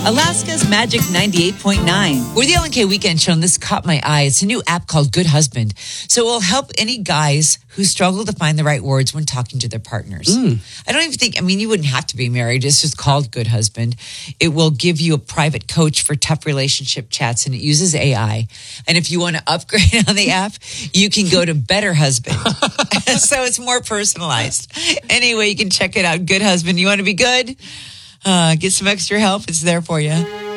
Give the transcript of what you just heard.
Alaska's Magic 98.9. We're the LNK Weekend Show, and this caught my eye. It's a new app called Good Husband. So it will help any guys who struggle to find the right words when talking to their partners. I don't even think, you wouldn't have to be married. It's just called Good Husband. It will give you a private coach for tough relationship chats, and it uses AI. And if you want to upgrade on the app, you can go to Better Husband. So it's more personalized. Anyway, you can check it out. Good Husband. You want to be good? Get some extra help. It's there for you.